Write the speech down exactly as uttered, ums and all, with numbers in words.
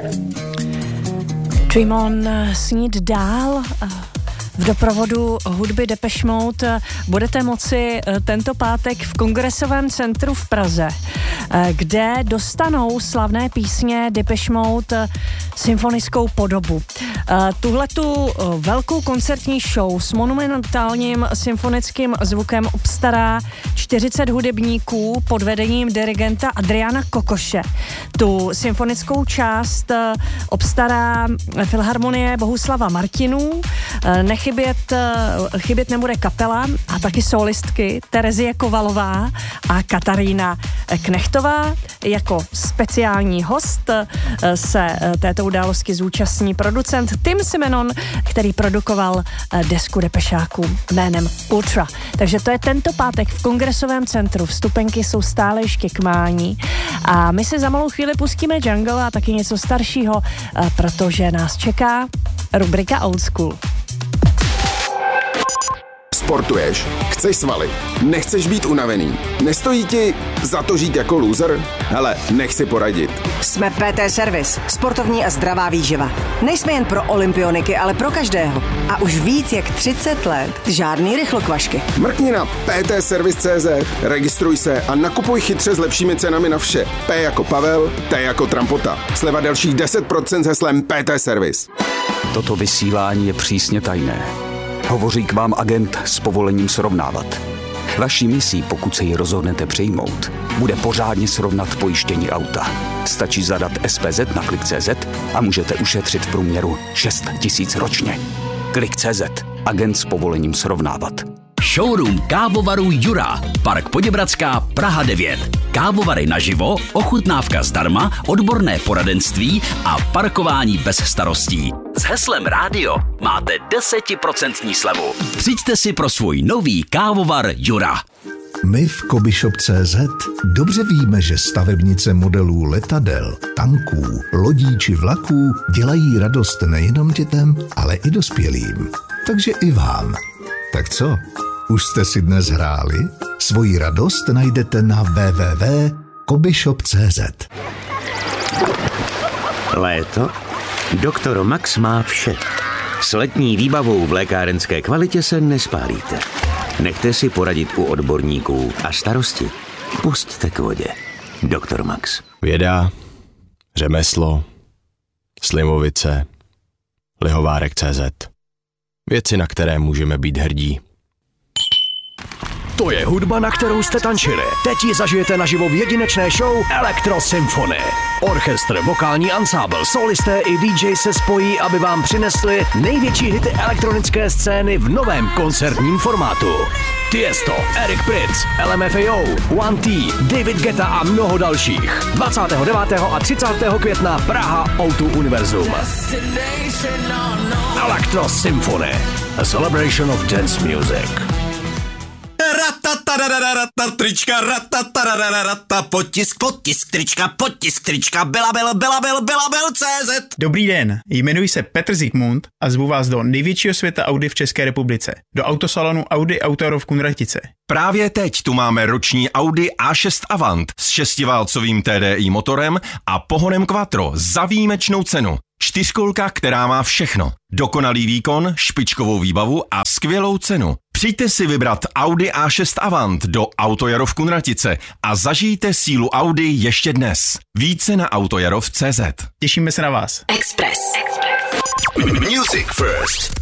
Dream on, snít dál. V doprovodu hudby Depeche Mode budete moci tento pátek v Kongresovém centru v Praze, kde dostanou slavné písně Depeche Mode symfonickou podobu. Tuhletu velkou koncertní show s monumentálním symfonickým zvukem obstará čtyřicet hudebníků pod vedením dirigenta Adriana Kokoše. Tu symfonickou část obstará Filharmonie Bohuslava Martinů. Nechybět chybět nebude kapela a taky solistky Terezie Kovalová a Katarína Knechtová. Jako speciální host se této události zúčastní producent Tim Simenon, který produkoval desku Depešáků jménem Ultra. Takže to je tento pátek v Kongresovém centru. Vstupenky jsou stále ještě k mání a my si za malou chvíli pustíme jungle a taky něco staršího, protože nás čeká rubrika Old School. Sportuješ? Chceš svaly? Nechceš být unavený? Nestojí ti za to žít jako loser? Hele, nech si poradit. Jsme P T Service, sportovní a zdravá výživa. Nejsme jen pro olympioniky, ale pro každého. A už víc jak třicet let žádný rychlokvašky. Mrkni na p t service tečka c z, registruj se a nakupuj chytře s lepšími cenami na vše. P jako Pavel, T jako Trampota. Sleva dalších deset procent s heslem P T Service. Toto vysílání je přísně tajné. Hovoří k vám agent s povolením srovnávat. Vaší misí, pokud se ji rozhodnete přijmout, bude pořádně srovnat pojištění auta. Stačí zadat S P Z na klik tečka cé zet a můžete ušetřit v průměru šest tisíc ročně. klik tečka cé zet. Agent s povolením srovnávat. Showroom kávovaru Jura, Park Poděbradská, Praha devět. Kávovary naživo, ochutnávka zdarma, odborné poradenství a parkování bez starostí. S heslem rádio máte deset procent slevu. Přijďte si pro svůj nový kávovar Jura. My v Kobyshop tečka cé zet dobře víme, že stavebnice modelů letadel, tanků, lodí či vlaků dělají radost nejenom dětem, ale i dospělým. Takže i vám. Tak co? Už jste si dnes hráli? Svoji radost najdete na w w w tečka kobyshop tečka cé zet. Léto? Doktor Max má vše. S letní výbavou v lékárenské kvalitě se nespálíte. Nechte si poradit u odborníků a starosti pusťte k vodě. Doktor Max. Věda, řemeslo, slivovice, lihovárek tečka cé zet. Věci, na které můžeme být hrdí. To je hudba, na kterou jste tančili. Teď ji zažijete naživo v jedinečné show Electro Symphony. Orchestr, vokální ansábl, solisté i D J se spojí, aby vám přinesli největší hity elektronické scény v novém koncertním formátu. Tiesto, Eric Prydz, L M F A O, One T, David Guetta a mnoho dalších. dvacátého devátého a třicátého května Praha O dva Univerzum. Electro Symphony, a celebration of dance music. Ratatarararata, trička, ratatarararata, potisk, potisk, trička, potisk, trička, Belabel, Belabel, Belabel tečka cé zet. Dobrý den, jmenuji se Petr Zikmund a zvu vás do největšího světa Audi v České republice, do autosalonu Audi Auto v Kunratice. Právě teď tu máme roční Audi A šest Avant s šestiválcovým T D I motorem a pohonem Quattro za výjimečnou cenu. Čtyřkolka, která má všechno. Dokonalý výkon, špičkovou výbavu a skvělou cenu. Přijďte si vybrat Audi A šest Avant do Autojarov v Kunratice a zažijte sílu Audi ještě dnes. Více na autojarov tečka cé zet. Těšíme se na vás. Express. Music first,